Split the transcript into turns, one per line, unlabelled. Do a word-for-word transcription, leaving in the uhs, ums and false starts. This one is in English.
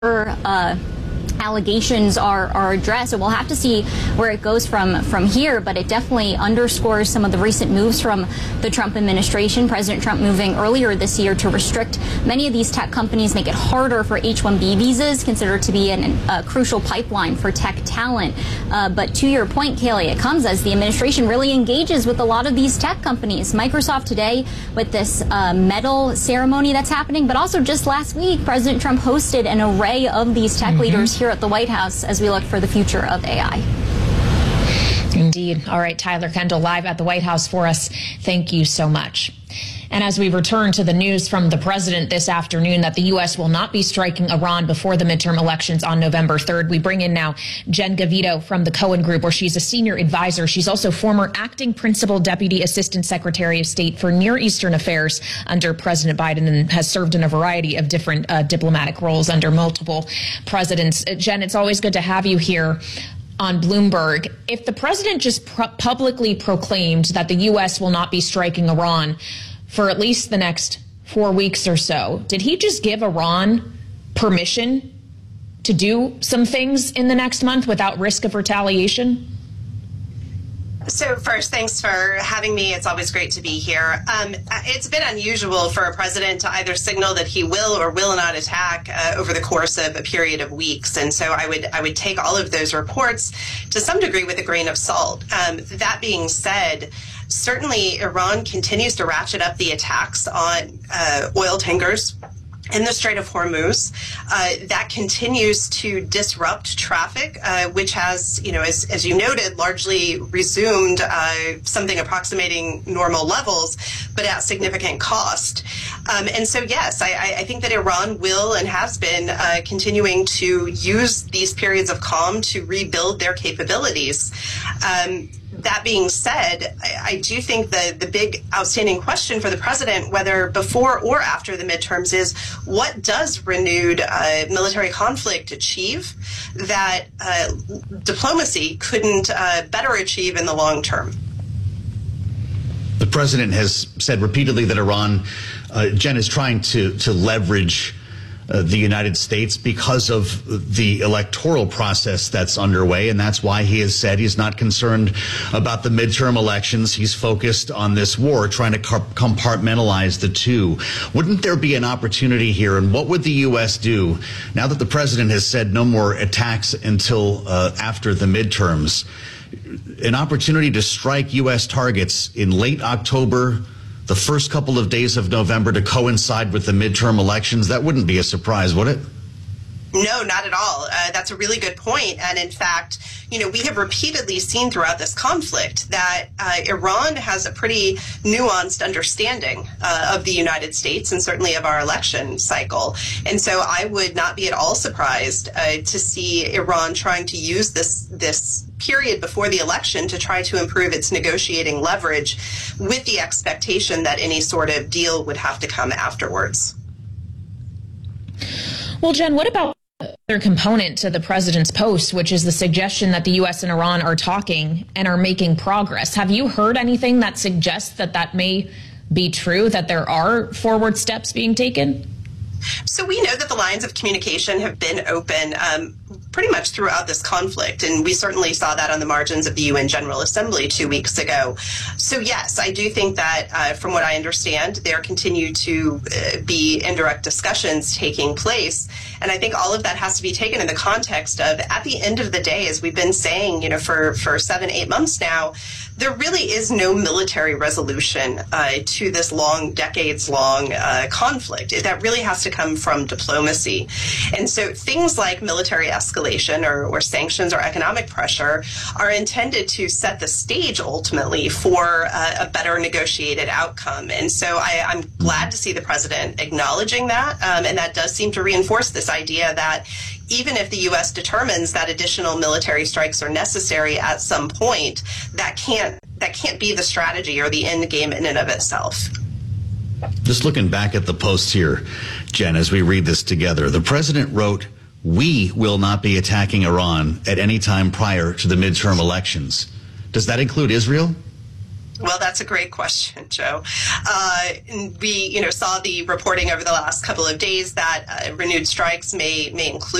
uh, allegations are, are addressed, and we'll have to see where it goes from from here, but it definitely underscores some of the recent moves from the Trump administration. President Trump moving earlier this year to restrict many of these tech companies, make it harder for H one B visas, considered to be an, a crucial pipeline for tech talent. Uh, but to your point, Kaylee, it comes as the administration really engages with a lot of these tech companies. Microsoft today with this uh, medal ceremony that's happening, but also just last week, President Trump hosted an array of these tech mm-hmm. leaders here at the White House as we look for the future of A I.
Indeed. All right, Tyler Kendall live at the White House for us. Thank you so much. And as we return to the news from the president this afternoon that the U S will not be striking Iran before the midterm elections on November third, we bring in now Jen Gavito from the Cohen Group, where she's a senior advisor. She's also former acting principal deputy assistant secretary of state for Near Eastern affairs under President Biden and has served in a variety of different uh, diplomatic roles under multiple presidents. Uh, Jen, it's always good to have you here on Bloomberg. If the president just pr- publicly proclaimed that the U S will not be striking Iran for at least the next four weeks or so, did he just give Iran permission to do some things in the next month without risk of retaliation?
So first, thanks for having me. It's always great to be here. Um, it's been unusual for a president to either signal that he will or will not attack uh, over the course of a period of weeks. And so I would I would take all of those reports to some degree with a grain of salt. Um, that being said, certainly Iran continues to ratchet up the attacks on uh, oil tankers in the Strait of Hormuz. Uh, that continues to disrupt traffic, uh, which has, you know, as, as you noted, largely resumed uh, something approximating normal levels, but at significant cost. Um, and so, yes, I, I think that Iran will and has been uh, continuing to use these periods of calm to rebuild their capabilities. Um, That being said, I, I do think the, the big outstanding question for the president, whether before or after the midterms, is what does renewed uh, military conflict achieve that uh, diplomacy couldn't uh, better achieve in the long term?
The president has said repeatedly that Iran, uh, Jen, is trying to, to leverage Uh, the United States because of the electoral process that's underway, and that's why he has said he's not concerned about the midterm elections. He's focused on this war, trying to compartmentalize the two. Wouldn't there be an opportunity here, and what would the U S do now that the president has said no more attacks until uh, after the midterms? An opportunity to strike U S targets in late October, the first couple of days of November, to coincide with the midterm elections? That wouldn't be a surprise, would it?
No, not at all. Uh, that's a really good point. And in fact, you know, we have repeatedly seen throughout this conflict that uh, Iran has a pretty nuanced understanding uh, of the United States and certainly of our election cycle. And so I would not be at all surprised uh, to see Iran trying to use this this period before the election to try to improve its negotiating leverage, with the expectation that any sort of deal would have to come afterwards.
Well, Jen, what about other component to the president's post, which is the suggestion that the U S and Iran are talking and are making progress? Have you heard anything that suggests that that may be true, that there are forward steps being taken?
So we know that the lines of communication have been open um, pretty much throughout this conflict, and we certainly saw that on the margins of the U N General Assembly two weeks ago. So yes, I do think that uh, from what I understand, there continue to uh, be indirect discussions taking place, and I think all of that has to be taken in the context of, at the end of the day, as we've been saying, you know, for, for seven, eight months now, there really is no military resolution uh, to this long, decades-long uh, conflict. That really has to come from diplomacy. And so things like military escalation or, or sanctions or economic pressure are intended to set the stage ultimately for uh, a better negotiated outcome. And so I, I'm glad to see the president acknowledging that. Um, and that does seem to reinforce this idea that even if the U S determines that additional military strikes are necessary at some point, that can't that can't be the strategy or the end game in and of itself.
Just looking back at the post here, Jen, as we read this together, the president wrote, "We will not be attacking Iran at any time prior to the midterm elections." Does that include Israel?
Well, that's a great question, Joe. Uh, we, you know, saw the reporting over the last couple of days that uh, renewed strikes may may include